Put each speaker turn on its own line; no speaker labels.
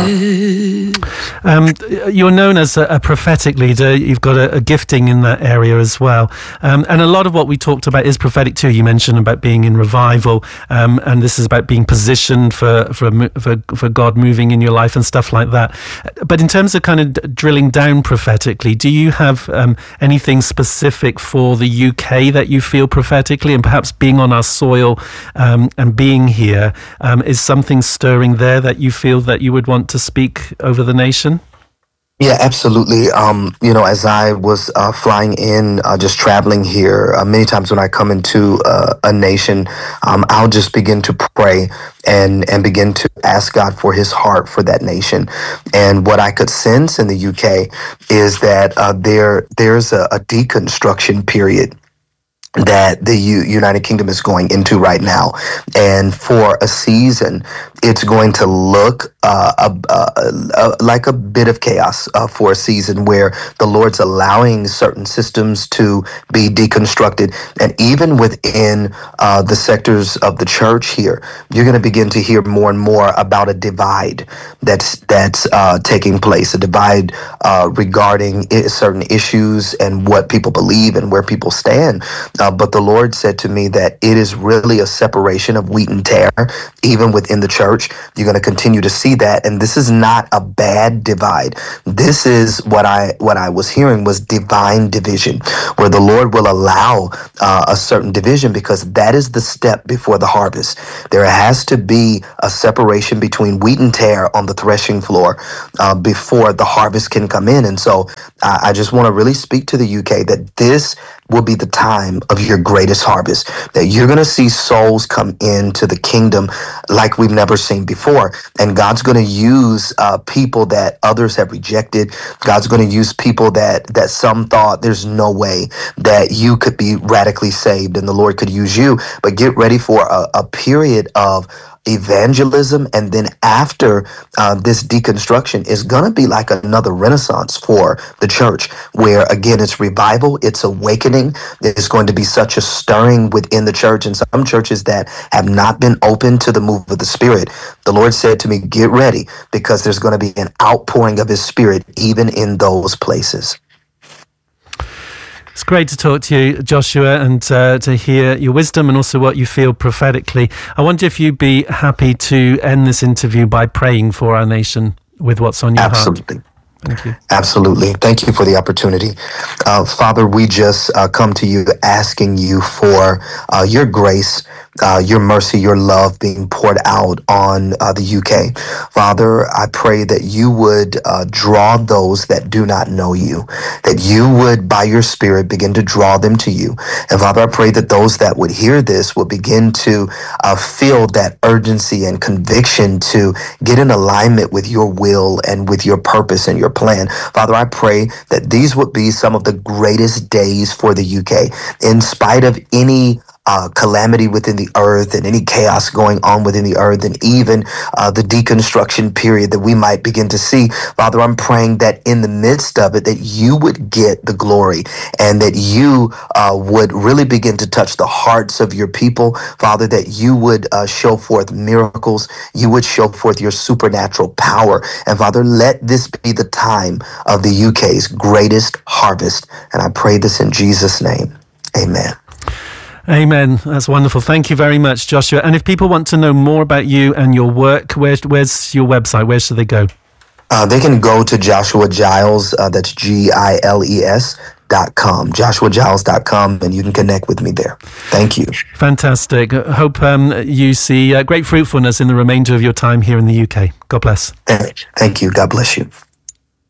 You're known as a prophetic leader. You've got a gifting in that area as well. And a lot of what we talked about is prophetic too. You mentioned about being in revival, and this is about being positioned for God moving in your life and stuff like that. But in terms of kind of drilling down prophetically, do you have anything specific for the UK that you feel prophetically, and perhaps being on our soil and being here, is something stirring there that you feel that you would want to speak over the nation?
Yeah, absolutely. As I was flying in, just traveling here, many times when I come into a nation, I'll just begin to pray and begin to ask God for his heart for that nation. And what I could sense in the UK is that there's a deconstruction period that the United Kingdom is going into right now. And for a season, it's going to look like a bit of chaos for a season where the Lord's allowing certain systems to be deconstructed. And even within the sectors of the church here, you're going to begin to hear more and more about a divide that's taking place, a divide regarding certain issues and what people believe and where people stand. But the Lord said to me that it is really a separation of wheat and tare, even within the church. You're going to continue to see that. And this is not a bad divide. This is what I was hearing was divine division, where the Lord will allow a certain division because that is the step before the harvest. There has to be a separation between wheat and tare on the threshing floor before the harvest can come in. And so I just want to really speak to the UK that this will be the time of your greatest harvest, that you're going to see souls come into the kingdom like we've never seen before. And God's going to use people that others have rejected. God's going to use people that some thought there's no way that you could be radically saved and the Lord could use you. But get ready for a period of evangelism, and then after this deconstruction is going to be like another renaissance for the church, where again it's revival, it's awakening. There's going to be such a stirring within the church, and some churches that have not been open to the move of the Spirit. The Lord said to me, get ready, because there's going to be an outpouring of his Spirit even in those places.
It's great to talk to you, Joshua, and to hear your wisdom and also what you feel prophetically. I wonder if you'd be happy to end this interview by praying for our nation with what's on your heart.
Absolutely.
Thank you.
Absolutely. Thank you for the opportunity. Father, we just come to you asking you for your grace, your mercy, your love being poured out on the UK. Father, I pray that you would draw those that do not know you, that you would, by your Spirit, begin to draw them to you. And Father, I pray that those that would hear this will begin to feel that urgency and conviction to get in alignment with your will and with your purpose and your plan. Father, I pray that these would be some of the greatest days for the UK, in spite of any calamity within the earth and any chaos going on within the earth, and even the deconstruction period that we might begin to see. Father, I'm praying that in the midst of it, that you would get the glory, and that you would really begin to touch the hearts of your people. Father, that you would show forth miracles, you would show forth your supernatural power. And Father, let this be the time of the UK's greatest harvest. And I pray this in Jesus' name. Amen.
Amen. That's wonderful. Thank you very much, Joshua. And if people want to know more about you and your work, where's your website? Where should they go?
They can go to Joshua Giles, that's GILES.com, joshuagiles.com, and you can connect with me there. Thank you.
Fantastic. Hope you see great fruitfulness in the remainder of your time here in the UK. God bless.
Thank you. God bless you.